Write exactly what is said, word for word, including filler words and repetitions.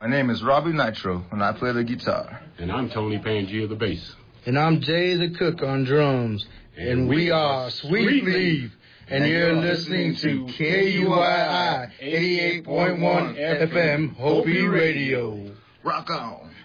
My name is Robbie Nitro, and I play the guitar. And I'm Tony Pangea, the bass. And I'm Jay the Cook on drums. And, and we are Sweet Leaf. And, and you're listening to K U I I eighty-eight point one F M Hopi Radio. Rock on.